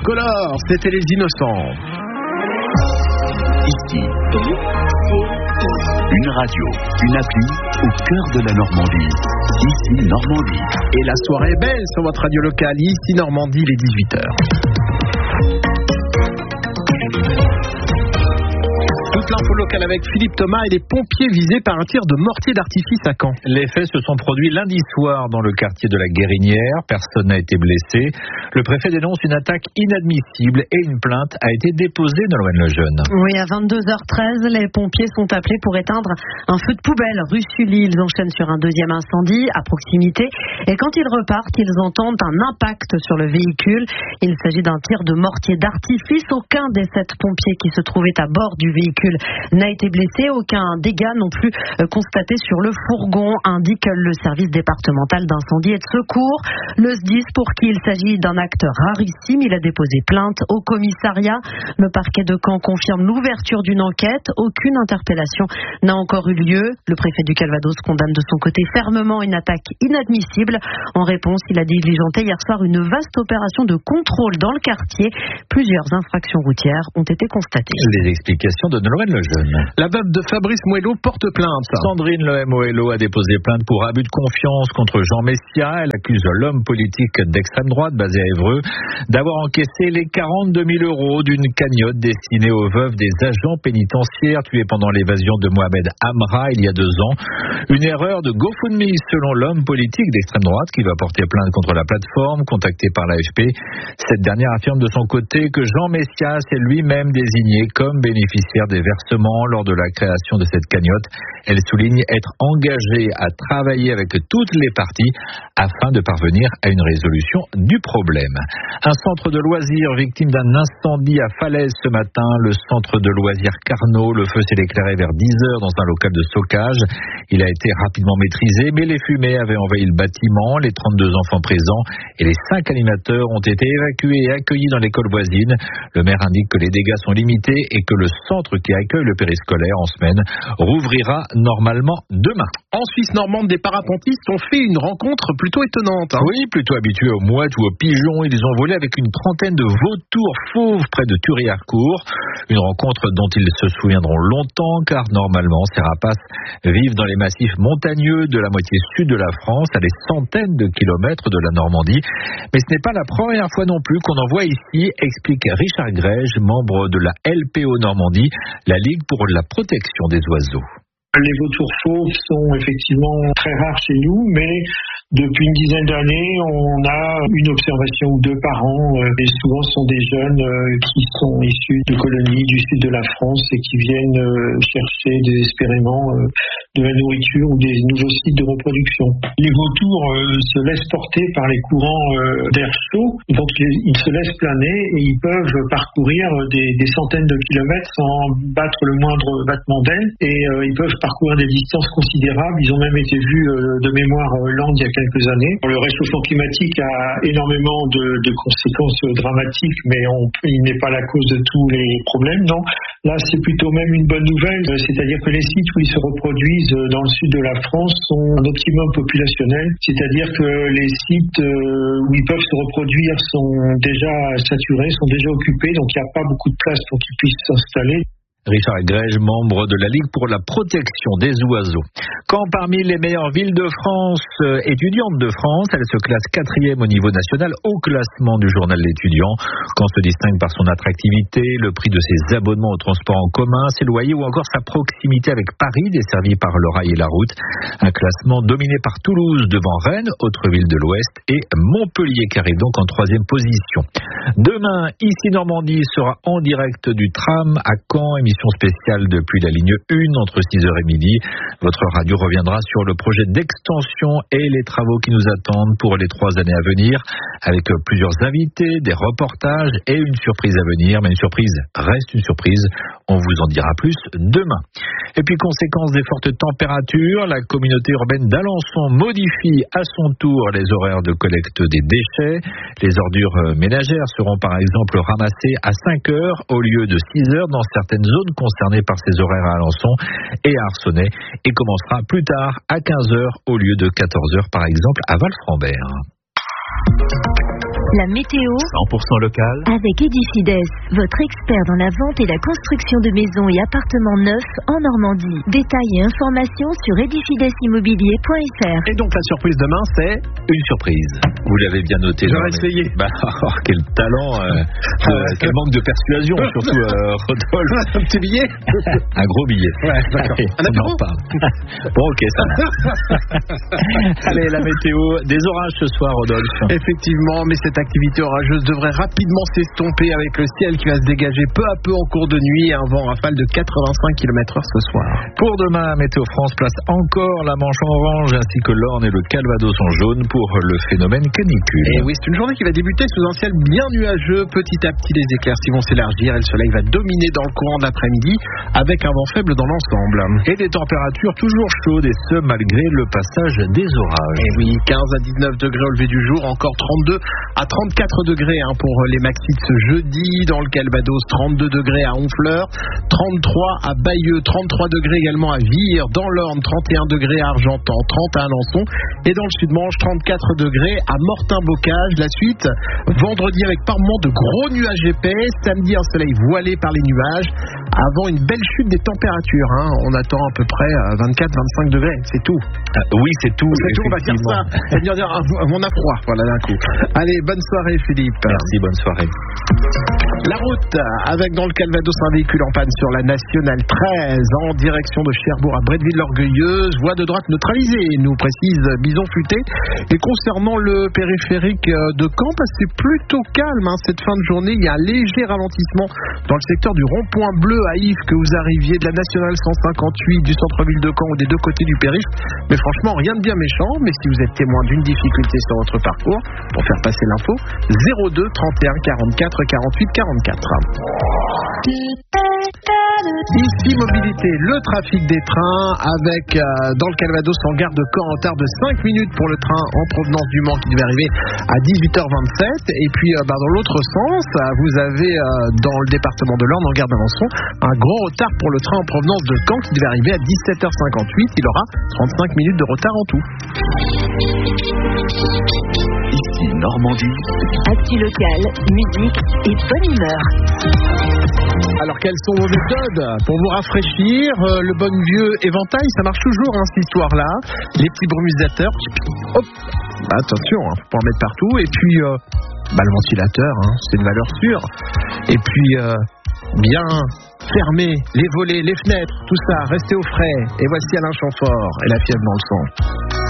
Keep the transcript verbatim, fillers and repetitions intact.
Color, c'était Les Innocents. Ici, une radio, une appli au cœur de la Normandie. Ici, Normandie. Et la soirée est belle sur votre radio locale. Ici, Normandie, les dix-huit heures. Toute l'info locale avec Philippe Thomas et les pompiers visés par un tir de mortier d'artifice à Caen. Les faits se sont produits lundi soir dans le quartier de la Guérinière. Personne n'a été blessé. Le préfet dénonce une attaque inadmissible et une plainte a été déposée de Nolwenn Lejeune. Oui, à vingt-deux heures treize, les pompiers sont appelés pour éteindre un feu de poubelle rue Sully. Ils enchaînent sur un deuxième incendie à proximité. Et quand ils repartent, ils entendent un impact sur le véhicule. Il s'agit d'un tir de mortier d'artifice. Aucun des sept pompiers qui se trouvaient à bord du véhicule n'a été blessé, aucun dégât non plus constaté sur le fourgon, indique le service départemental d'incendie et de secours. Le S D I S, pour qui il s'agit d'un acte rarissime, il a déposé plainte au commissariat. Le parquet de Caen confirme l'ouverture d'une enquête. Aucune interpellation n'a encore eu lieu. Le préfet du Calvados condamne de son côté fermement une attaque inadmissible. En réponse, il a diligenté hier soir une vaste opération de contrôle dans le quartier. Plusieurs infractions routières ont été constatées. Les explications de Nolwenn Lejeune. La veuve de Fabrice Moello porte plainte. Sandrine Moello a déposé plainte pour abus de confiance contre Jean Messia. Elle accuse l'homme politique d'extrême droite basé à Évreux d'avoir encaissé les quarante-deux mille euros d'une cagnotte destinée aux veuves des agents pénitentiaires tués pendant l'évasion de Mohamed Amra il y a deux ans. Une erreur de GoFundMe selon l'homme politique d'extrême droite qui va porter plainte contre la plateforme contactée par l'A F P. Cette dernière affirme de son côté que Jean Messia s'est lui-même désigné comme bénéficiaire des versements lors de la création de cette cagnotte. Elle souligne être engagée à travailler avec toutes les parties afin de parvenir à une résolution du problème. Un centre de loisirs victime d'un incendie à Falaise ce matin, le centre de loisirs Carnot. Le feu s'est éclairé vers dix heures dans un local de stockage. Il a été rapidement maîtrisé, mais les fumées avaient envahi le bâtiment. Les trente-deux enfants présents et les cinq animateurs ont été évacués et accueillis dans l'école voisine. Le maire indique que les dégâts sont limités et que le centre qui accueille le périscolaire en semaine rouvrira normalement demain. En Suisse normande, des parapentistes ont fait une rencontre plutôt étonnante. Hein. Oui, plutôt habitués aux mouettes ou aux pigeons, ils ont volé avec une trentaine de vautours fauves près de Thury-Harcourt. Une rencontre dont ils se souviendront longtemps, car normalement ces rapaces vivent dans les massifs montagneux de la moitié sud de la France, à des centaines de kilomètres de la Normandie. Mais ce n'est pas la première fois non plus qu'on en voit ici, explique Richard Grège, membre de la L P O Normandie, la Ligue pour la protection des oiseaux. Les vautours fauves sont effectivement très rares chez nous, mais depuis une dizaine d'années, on a une observation ou deux par an, et souvent ce sont des jeunes qui sont issus de colonies du sud de la France et qui viennent chercher désespérément de la nourriture ou des nouveaux sites de reproduction. Les vautours se laissent porter par les courants d'air chaud, donc ils se laissent planer et ils peuvent parcourir des, des centaines de kilomètres sans battre le moindre battement d'aile, et ils peuvent parcourir des distances considérables. Ils ont même été vus de mémoire land il y a quelques années. Le réchauffement climatique a énormément de, de conséquences dramatiques, mais on, il n'est pas la cause de tous les problèmes, non. Là, c'est plutôt même une bonne nouvelle, c'est-à-dire que les sites où ils se reproduisent dans le sud de la France sont un optimum populationnel, c'est-à-dire que les sites où ils peuvent se reproduire sont déjà saturés, sont déjà occupés, donc il n'y a pas beaucoup de place pour qu'ils puissent s'installer. Richard Grège, membre de la Ligue pour la protection des oiseaux. Quand parmi les meilleures villes de France, euh, étudiantes de France, elle se classe quatrième au niveau national au classement du journal L'Étudiant. Quand se distingue par son attractivité, le prix de ses abonnements au transport en commun, ses loyers ou encore sa proximité avec Paris, desservie par le rail et la route. Un classement dominé par Toulouse devant Rennes, autre ville de l'Ouest, et Montpellier qui arrive donc en troisième position. Demain, ici Normandie sera en direct du tram à Caen, émission spéciale depuis la ligne un entre six heures et midi. Votre radio reviendra sur le projet d'extension et les travaux qui nous attendent pour les trois années à venir, avec plusieurs invités, des reportages et une surprise à venir. Mais une surprise reste une surprise. On vous en dira plus demain. Et puis, conséquence des fortes températures, la communauté urbaine d'Alençon modifie à son tour les horaires de collecte des déchets. Les ordures ménagères seront par exemple ramassées à cinq heures au lieu de six heures dans certaines zones concernées par ces horaires à Alençon et à Arcenay, et commencera plus tard à quinze heures au lieu de quatorze heures par exemple à Val-Frambert. La météo cent pour cent local. avec Edifides, votre expert dans la vente et la construction de maisons et appartements neufs en Normandie. Détails et informations sur edifides immobilier point f r. Et donc la surprise demain, c'est Une surprise. Vous l'avez bien noté. J'aurais Jean, mais- essayé. Bah, oh, quel talent, euh, de- ouais. quel manque de persuasion, surtout euh, Rodolphe. un petit billet. Un gros billet. Ouais, d'accord. Allez, Un on apéro en parle. Bon, ok, ça va. Allez, la météo. Des orages ce soir, Rodolphe. Effectivement, mais cette activité orageuse devrait rapidement s'estomper avec le ciel qui va se dégager peu à peu en cours de nuit et un vent rafale de quatre-vingt-cinq kilomètres heure ce soir. Pour demain, Météo France place encore la Manche en orange ainsi que l'Orne et le Calvados en jaune pour le phénomène canicule. Et oui, c'est une journée qui va débuter sous un ciel bien nuageux. Petit à petit, les éclaircies vont s'élargir et le soleil va dominer dans le courant de l'après-midi avec un vent faible dans l'ensemble. Et des températures toujours chaudes et ce malgré le passage des orages. Et oui, quinze à dix-neuf degrés au lever du jour, encore trente-deux à trente-quatre degrés hein, pour les maxis de ce jeudi. Dans le Calvados, trente-deux degrés à Honfleur, trente-trois à Bayeux, trente-trois degrés également à Vire, dans l'Orne, trente et un degrés à Argentan, trente à Alençon et dans le Sud-Manche, trente-quatre degrés à Mortain-Bocage. La suite, vendredi avec par moments de gros nuages épais, samedi un soleil voilé par les nuages, avant une belle chute des températures. Hein. On attend à peu près vingt-quatre à vingt-cinq degrés, c'est tout. Ah, oui, c'est tout. C'est tout, on va dire ça. Ça veut dire, ah, on a froid, voilà, d'un coup. Allez, bonne soirée, Philippe. Merci, bonne soirée. La route, avec dans le Calvados un véhicule en panne sur la Nationale treize, en direction de Cherbourg à Bretteville-l'Orgueilleuse. Voie de droite neutralisée, nous précise Bison Futé. Et concernant le périphérique de Caen, bah, c'est plutôt calme hein, cette fin de journée. Il y a un léger ralentissement dans le secteur du rond-point bleu à Yves, que vous arriviez de la Nationale cent cinquante-huit, du centre-ville de Caen ou des deux côtés du périph'. Mais franchement, rien de bien méchant. Mais si vous êtes témoin d'une difficulté sur votre parcours, pour faire passer l'info, zéro deux trente et un quarante-quatre quarante-huit quarante-quatre. Ici Mobilité, le trafic des trains avec euh, dans le Calvados en gare de Caen, retard de cinq minutes pour le train en provenance du Mans qui devait arriver à dix-huit heures vingt-sept. Et puis euh, bah, dans l'autre sens, euh, vous avez euh, dans le département de l'Orne en gare d'Alençon un gros retard pour le train en provenance de Caen qui devait arriver à dix-sept heures cinquante-huit. Il aura trente-cinq minutes de retard en tout. Ici Normandie. Actu locale, musique et bonne humeur. Alors quelles sont vos méthodes pour vous rafraîchir? euh, Le bon vieux éventail, ça marche toujours hein, cette histoire-là. Les petits brumisateurs, hop, bah, attention, hein, faut pas en mettre partout. Et puis euh, bah, le ventilateur, hein, c'est une valeur sûre. Et puis euh, bien fermer les volets, les fenêtres, tout ça, restez au frais. Et voici Alain Chamfort et la fièvre dans le sang.